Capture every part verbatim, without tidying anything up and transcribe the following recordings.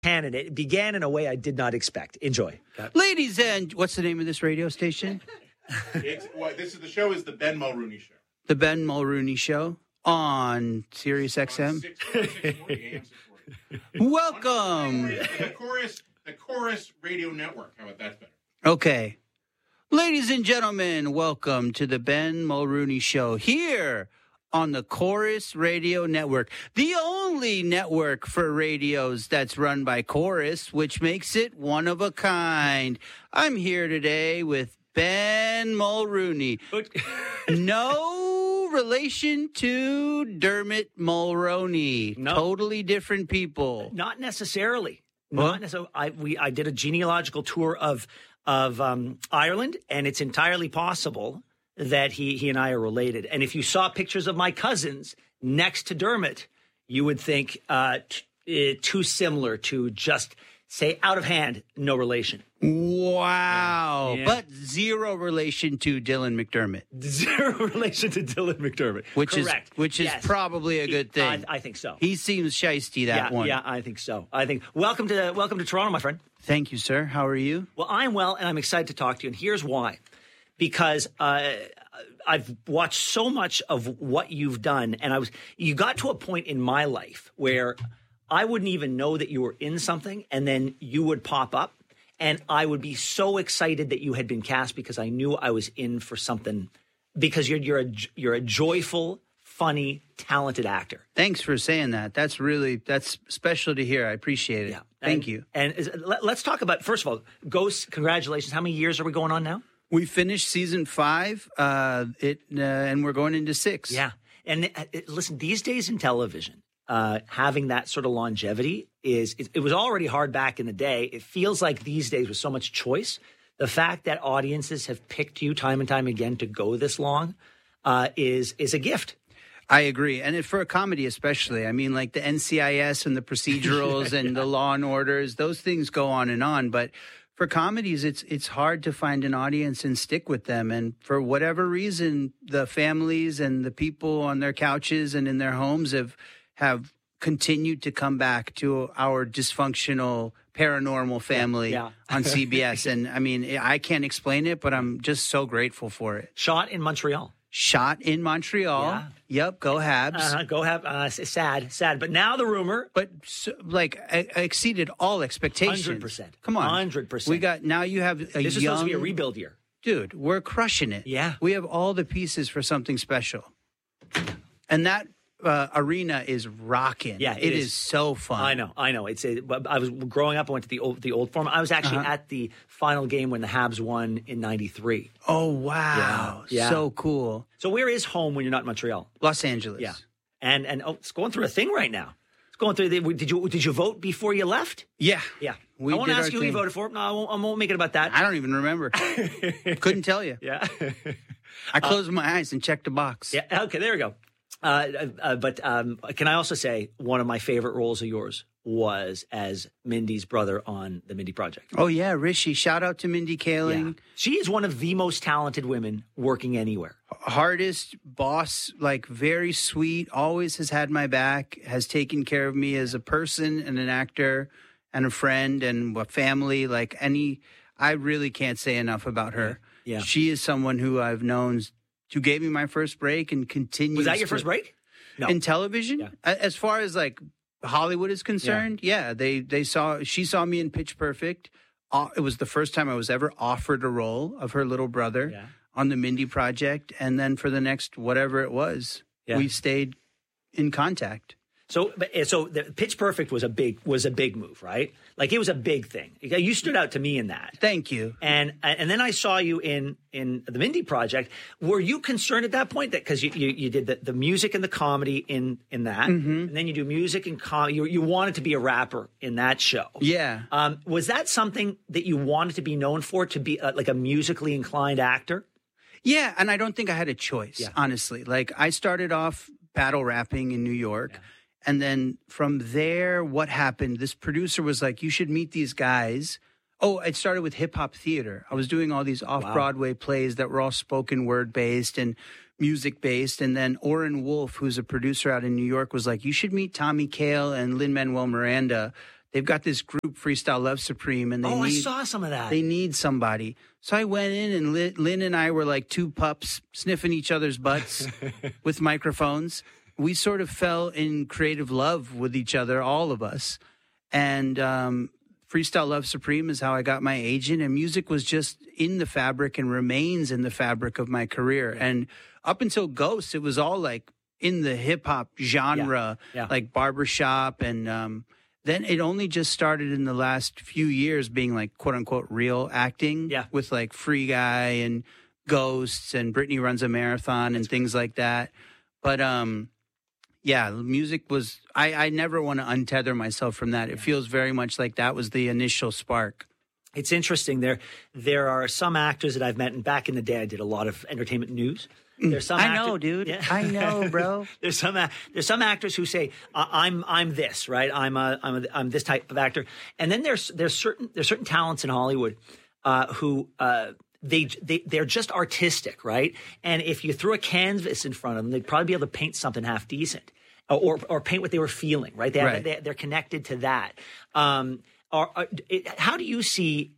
And it began in a way I did not expect. Enjoy. Ladies and what's the name of this radio station? It's, well, this is the show is the Ben Mulrooney Show. The Ben Mulrooney Show on Sirius X M. Welcome. The Chorus, the Chorus Radio Network. How about that better? Okay. Ladies and gentlemen, welcome to the Ben Mulrooney Show here on the Chorus Radio Network, the only network for radios that's run by Chorus, which makes it one of a kind. I'm here today with Ben Mulrooney. No relation to Dermot Mulroney. No. Totally different people. Not necessarily. Huh? Not necessarily. I, we, I did a genealogical tour of of um, Ireland, and it's entirely possible that he, he and I are related. And if you saw pictures of my cousins next to Dermot, you would think uh, t- uh, too similar to just say out of hand, no relation. Wow. Yeah. But zero relation to Dylan McDermott. Zero relation to Dylan McDermott. Which Correct. is which is Yes. probably a good thing. I, I think so. He seems shisty, that yeah, one. Yeah, I think so. I think. Welcome to welcome to Toronto, my friend. Thank you, sir. How are you? Well, I'm well, and I'm excited to talk to you. And here's why. Because uh, I've watched so much of what you've done, and I was you got to a point in my life where I wouldn't even know that you were in something, and then you would pop up, and I would be so excited that you had been cast because I knew I was in for something. Because you're you're a you're a joyful, funny, talented actor. Thanks for saying that. That's really that's special to hear. I appreciate it. Yeah. Thank and, you. And is, let, let's talk about first of all, Ghosts. Congratulations! How many years are we going on now? We finished season five, uh, it, uh, and we're going into six. Yeah. And uh, it, listen, these days in television, uh, having that sort of longevity is, it, it was already hard back in the day. It feels like these days with so much choice, the fact that audiences have picked you time and time again to go this long uh, is is a gift. I agree. And it, for a comedy especially, I mean, like the N C I S and the procedurals and the Law and Orders, those things go on and on. But for comedies, it's it's hard to find an audience and stick with them. And for whatever reason, the families and the people on their couches and in their homes have have continued to come back to our dysfunctional paranormal family Yeah, yeah. on C B S. And I mean, I can't explain it, but I'm just so grateful for it. Shot in Montreal. Shot in Montreal. Yeah. Yep, go Habs. Uh-huh, go have uh, sad, sad. But now the rumor. But so, like I, I exceeded all expectations. one hundred percent. Come on, one hundred percent. We got now. You have a This is young supposed to be a rebuild year. dude. We're crushing it. Yeah. we have all the pieces for something special, and that uh, arena is rocking. Yeah, it it is. is so fun. I know, I know. It's a, I was growing up. I went to the old, the old Forum. I was actually Uh-huh. at the final game when the Habs won in ninety-three. Oh wow, Yeah, yeah. so cool. So where is home when you're not in Montreal? Los Angeles. Yeah, and and oh, it's going through a thing right now. It's going through. The, did you did you vote before you left? yeah, Yeah. We I won't did ask our you who you thing. voted for. No, I won't, I won't make it about that. I don't even remember. Couldn't tell you. Yeah. I closed my eyes and checked a box. Yeah. Okay. There we go. Uh, uh, but um, can I also say one of my favorite roles of yours was as Mindy's brother on the Mindy Project. Oh yeah, Rishi. Shout out to Mindy Kaling. Yeah. She is one of the most talented women working anywhere. Hardest boss, like very sweet, always has had my back, has taken care of me as a person and an actor and a friend and a family. Like any, I really can't say enough about her. Yeah. She is someone who I've known, who gave me my first break and continues. Was that your to- first break? No. in television? Yeah. A- As far as like Hollywood is concerned, yeah, they they saw she saw me in Pitch Perfect. Uh, it was the first time I was ever offered a role of her little brother Yeah. on the Mindy Project, and then for the next whatever it was, Yeah. we stayed in contact. So, but, so the Pitch Perfect was a big was a big move, right? Like it was a big thing. You stood out to me in that. Thank you. And and then I saw you in in the Mindy Project. Were you concerned at that point that because you, you you did the, the music and the comedy in in that, Mm-hmm. and then you do music and comedy. You, you wanted to be a rapper in that show. Yeah. Um, was that something that you wanted to be known for? To be uh, like a musically inclined actor? Yeah, and I don't think I had a choice, Yeah. honestly. Like I started off battle rapping in New York. Yeah. And then from there, what happened? This producer was like, you should meet these guys. Oh, it started with hip hop theater. I was doing all these off Broadway plays that were all spoken word based and music based. And then Orrin Wolf, who's a producer out in New York, was like, you should meet Tommy Kail and Lin-Manuel Miranda. they've got this group, Freestyle Love Supreme, and they oh, need, I saw some of that. They need somebody. So I went in, and Lynn, Lynn and I were like two pups sniffing each other's butts with microphones. We sort of fell in creative love with each other, all of us. And um, Freestyle Love Supreme is how I got my agent, and music was just in the fabric and remains in the fabric of my career. And up until Ghosts, it was all like in the hip hop genre, Yeah. Yeah. like barbershop. And um, then it only just started in the last few years being like quote unquote real acting Yeah. with like Free Guy and Ghosts and Brittany Runs a Marathon and things like that. But um, yeah, music was, I, I never want to untether myself from that. It feels very much like that was the initial spark. It's interesting. There, there are some actors that I've met, and back in the day, I did a lot of entertainment news. There's some I actor- know, dude. Yeah. I know, bro. there's some a- there's some actors who say uh, I'm I'm this, right? I'm a, I'm a, I'm this type of actor. And then there's there's certain there's certain talents in Hollywood uh, who uh, they they they're just artistic, right? And if you threw a canvas in front of them, they'd probably be able to paint something half decent, or or paint what they were feeling, right? They, Right. they they're connected to that. Um, are, are, it, how do you see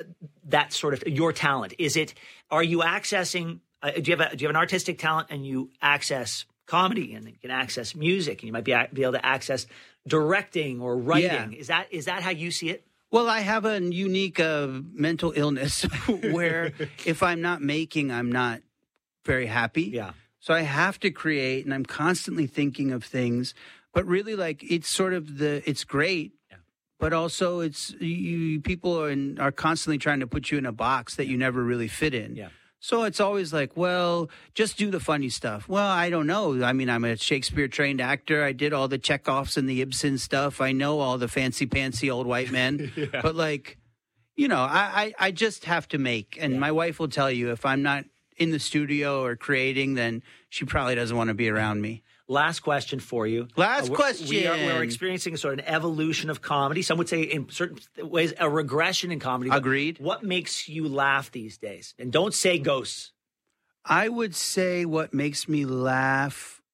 that sort of your talent? Is it, are you accessing, uh, do you have a, do you have an artistic talent and you access comedy and you can access music and you might be, be able to access directing or writing? Yeah. Is that, is that how you see it? Well, I have a unique uh, mental illness where if I'm not making, I'm not very happy. Yeah. So I have to create, and I'm constantly thinking of things. But really, like, it's sort of the, it's great. But also, it's you. People are in, are constantly trying to put you in a box that you never really fit in. Yeah. So it's always like, well, just do the funny stuff. Well, I don't know. I mean, I'm a Shakespeare trained actor. I did all the Chekhovs and the Ibsen stuff. I know all the fancy pantsy old white men. yeah. But like, you know, I, I I just have to make. And Yeah. my wife will tell you if I'm not in the studio or creating, then she probably doesn't want to be around me. Last question for you. Last we're- question. We are, we're experiencing a sort of an evolution of comedy. Some would say in certain ways a regression in comedy. But Agreed. What makes you laugh these days? And don't say Ghosts. I would say what makes me laugh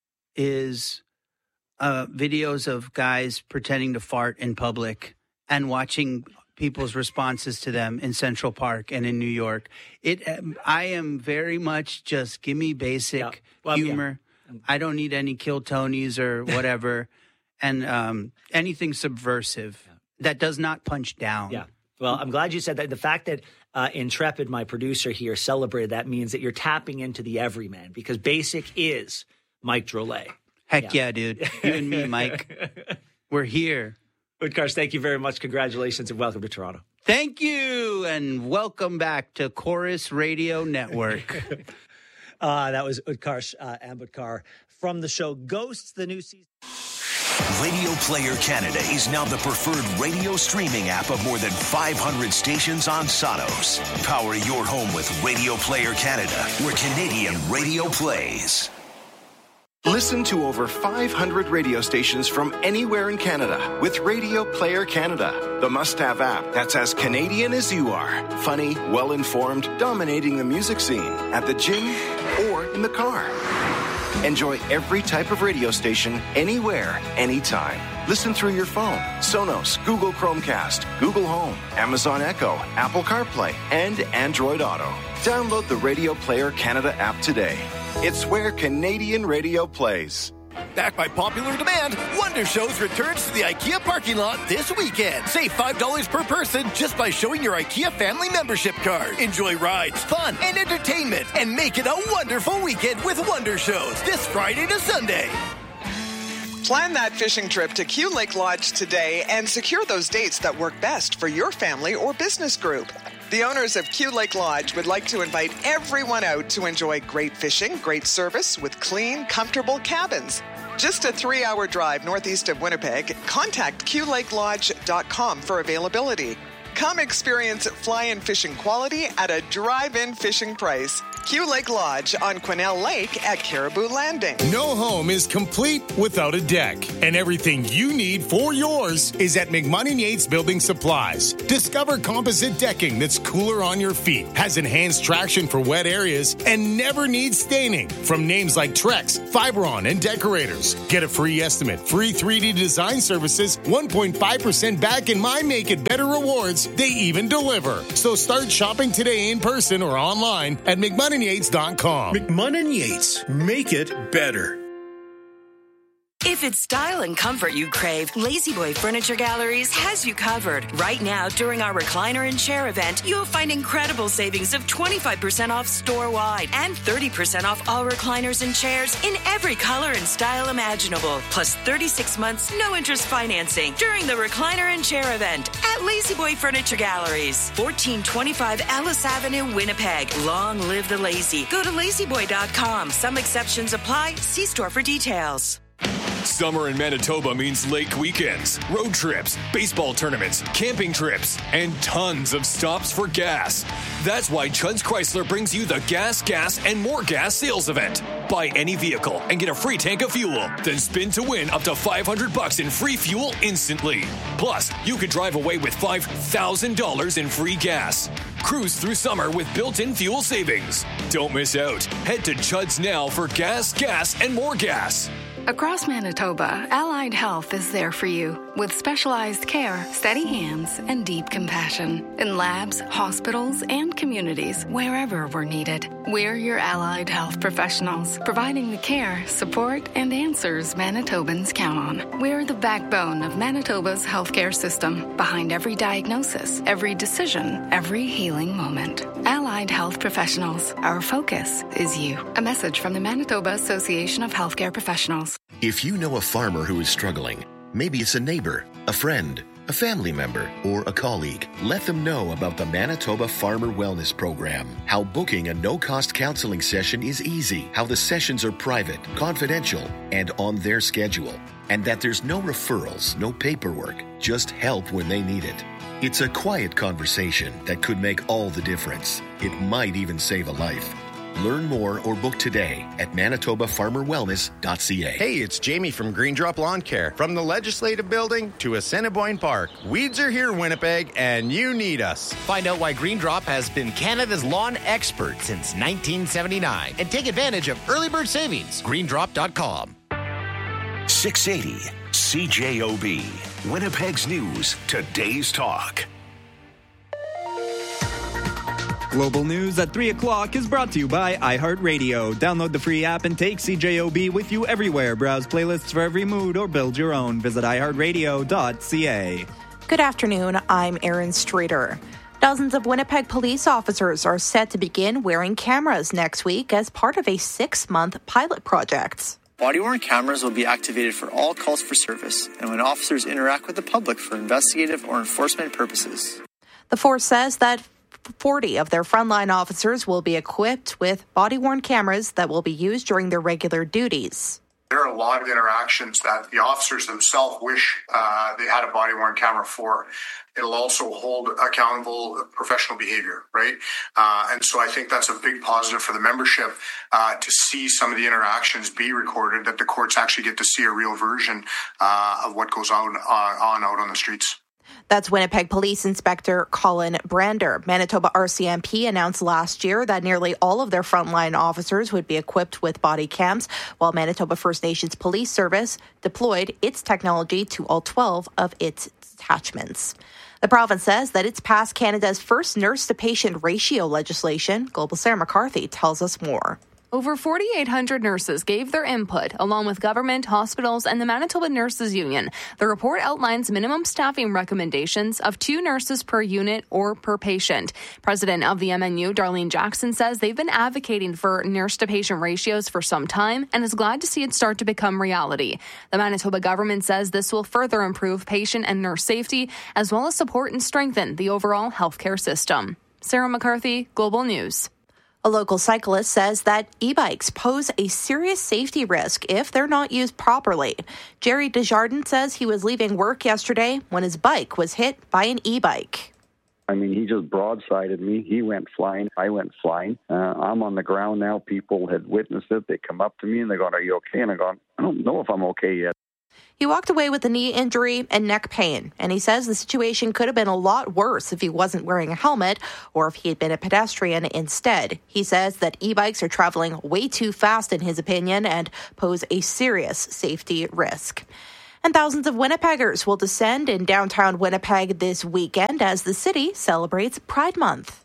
is uh, videos of guys pretending to fart in public and watching people's responses to them in Central Park and in New York. It, um, I am very much just give me basic Yeah. Well, humor. I don't need any Kill Tonys or whatever, and um, anything subversive that does not punch down. Yeah. Well, I'm glad you said that. The fact that uh, Intrepid, my producer here, celebrated that means that you're tapping into the everyman, because basic is Mike Drolet. Heck yeah, dude. You and me, Mike. We're here. Utkarsh, thank you very much. Congratulations and welcome to Toronto. Thank you, and welcome back to Chorus Radio Network. Uh, that was Utkarsh uh, Ambudkar from the show Ghosts, the new season. Radio Player Canada is now the preferred radio streaming app of more than five hundred stations on Sonos. Power your home with Radio Player Canada, where Canadian radio plays. Listen to over five hundred radio stations from anywhere in Canada with Radio Player Canada, the must-have app that's as Canadian as you are. Funny, well-informed, dominating the music scene at the gym or in the car. Enjoy every type of radio station, anywhere, anytime. Listen through your phone, Sonos, Google Chromecast, Google Home, Amazon Echo, Apple CarPlay, and Android Auto. Download the Radio Player Canada app today. It's where Canadian radio plays. Backed by popular demand, Wonder Shows returns to the IKEA parking lot this weekend. Save five dollars per person just by showing your IKEA family membership card. Enjoy rides, fun, and entertainment, and make it a wonderful weekend with Wonder Shows this Friday to Sunday. Plan that fishing trip to Q Lake Lodge today and secure those dates that work best for your family or business group. The owners of Q Lake Lodge would like to invite everyone out to enjoy great fishing, great service with clean, comfortable cabins. Just a three-hour drive northeast of Winnipeg. Contact Q Lake Lodge dot com for availability. Come experience fly-in fishing quality at a drive-in fishing price. Q Lake Lodge on Quesnel Lake at Caribou Landing. No home is complete without a deck, and everything you need for yours is at McMoney and Yates Building Supplies. Discover composite decking that's cooler on your feet, has enhanced traction for wet areas, and never needs staining from names like Trex, Fiberon, and Decorators. Get a free estimate, free three D design services, one point five percent back in My Make It Better rewards. They even deliver. So start shopping today in person or online at McMoney Yates dot com. McMoney Yates. Make it better. If it's style and comfort you crave, Lazy Boy Furniture Galleries has you covered. Right now, during our recliner and chair event, you'll find incredible savings of twenty-five percent off store-wide and thirty percent off all recliners and chairs in every color and style imaginable. Plus thirty-six months, no-interest financing during the recliner and chair event at Lazy Boy Furniture Galleries. fourteen twenty-five Ellis Avenue, Winnipeg. Long live the lazy. Go to lazy boy dot com. Some exceptions apply. See store for details. Summer in Manitoba means lake weekends, road trips, baseball tournaments, camping trips, and tons of stops for gas. That's why Chud's Chrysler brings you the Gas, Gas, and More Gas sales event. Buy any vehicle and get a free tank of fuel. Then spin to win up to five hundred bucks in free fuel instantly. Plus, you could drive away with five thousand dollars in free gas. Cruise through summer with built-in fuel savings. Don't miss out. Head to Chud's now for gas, gas, and more gas. Across Manitoba, Allied Health is there for you with specialized care, steady hands, and deep compassion in labs, hospitals, and communities wherever we're needed. We're your Allied Health professionals, providing the care, support, and answers Manitobans count on. We're the backbone of Manitoba's healthcare system, behind every diagnosis, every decision, every healing moment. Allied Health Professionals, our focus is you. A message from the Manitoba Association of Healthcare Professionals. If you know a farmer who is struggling, maybe it's a neighbor, a friend, a family member, or a colleague, let them know about the Manitoba Farmer Wellness Program. How booking a no-cost counseling session is easy, how the sessions are private, confidential, and on their schedule, and that there's no referrals, no paperwork, just help when they need it. It's a quiet conversation that could make all the difference. It might even save a life. Learn more or book today at manitoba farmer wellness dot c a. Hey, it's Jamie from Green Drop Lawn Care. From the Legislative Building to Assiniboine Park, weeds are here, Winnipeg, and you need us. Find out why Green Drop has been Canada's lawn expert since nineteen seventy-nine and take advantage of early bird savings. green drop dot com. six eighty C J O B, Winnipeg's News, Today's Talk. Global News at three o'clock is brought to you by iHeartRadio. Download the free app and take C J O B with you everywhere. Browse playlists for every mood or build your own. Visit i heart radio dot c a. Good afternoon. I'm Erin Streeter. Dozens of Winnipeg police officers are set to begin wearing cameras next week as part of a six-month pilot project. Body-worn cameras will be activated for all calls for service and when officers interact with the public for investigative or enforcement purposes. The force says that forty of their frontline officers will be equipped with body-worn cameras that will be used during their regular duties. There are a lot of interactions that the officers themselves wish uh, they had a body-worn camera for. It'll also hold accountable professional behavior, right? Uh, and so I think that's a big positive for the membership uh, to see some of the interactions be recorded, that the courts actually get to see a real version uh, of what goes on, uh, on out on the streets. That's Winnipeg Police Inspector Colin Brander. Manitoba R C M P announced last year that nearly all of their frontline officers would be equipped with body cams, while Manitoba First Nations Police Service deployed its technology to all twelve of its detachments. The province says that it's passed Canada's first nurse-to-patient ratio legislation. Global Sarah McCarthy tells us more. Over forty-eight hundred nurses gave their input, along with government, hospitals, and the Manitoba Nurses Union. The report outlines minimum staffing recommendations of two nurses per unit or per patient. President of the M N U, Darlene Jackson, says they've been advocating for nurse-to-patient ratios for some time and is glad to see it start to become reality. The Manitoba government says this will further improve patient and nurse safety, as well as support and strengthen the overall healthcare system. Sarah McCarthy, Global News. A local cyclist says that e-bikes pose a serious safety risk if they're not used properly. Jerry Desjardins says he was leaving work yesterday when his bike was hit by an e-bike. I mean, he just broadsided me. He went flying. I went flying. Uh, I'm on the ground now. People had witnessed it. They come up to me and they're going, "Are you okay?" And I go, "I don't know if I'm okay yet." He walked away with a knee injury and neck pain, and he says the situation could have been a lot worse if he wasn't wearing a helmet or if he had been a pedestrian instead. He says that e-bikes are traveling way too fast, in his opinion, and pose a serious safety risk. And thousands of Winnipeggers will descend in downtown Winnipeg this weekend as the city celebrates Pride Month.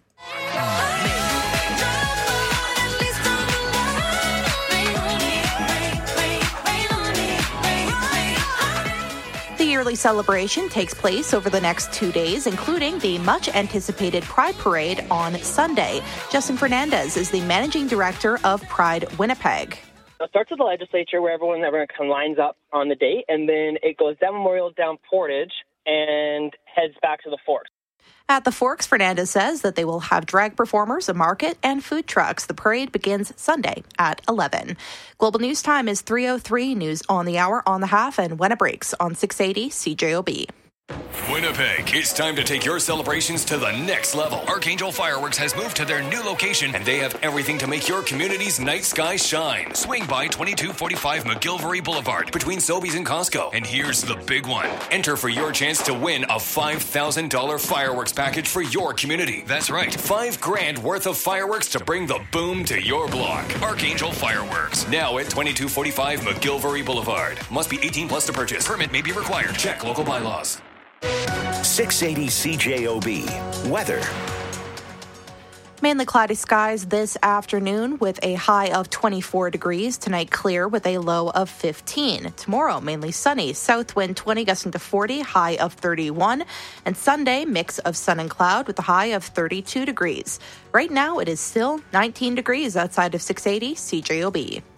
The yearly celebration takes place over the next two days, including the much-anticipated Pride Parade on Sunday. Justin Fernandez is the managing director of Pride Winnipeg. It starts at the legislature where everyone, everyone kind of lines up on the date, and then it goes down Memorial, down Portage, and heads back to the Forks. At the Forks, Fernandez says that they will have drag performers, a market, and food trucks. The parade begins Sunday at eleven. Global News Time is three oh three, news on the hour, on the half, and when it breaks on six eighty C J O B. Winnipeg, it's time to take your celebrations to the next level. Archangel Fireworks has moved to their new location, and they have everything to make your community's night sky shine. Swing by twenty-two forty-five McGilvery Boulevard between Sobeys and Costco. And here's the big one. Enter for your chance to win a five thousand dollars fireworks package for your community. That's right, five grand worth of fireworks to bring the boom to your block. Archangel Fireworks, now at twenty-two forty-five McGilvery Boulevard. Must be eighteen plus to purchase. Permit may be required. Check local bylaws. six eighty C J O B. Weather. Mainly cloudy skies this afternoon with a high of twenty-four degrees. Tonight clear with a low of fifteen. Tomorrow mainly sunny. South wind twenty gusting to forty, high of thirty-one. And Sunday mix of sun and cloud with a high of thirty-two degrees. Right now it is still nineteen degrees outside of six eighty C J O B.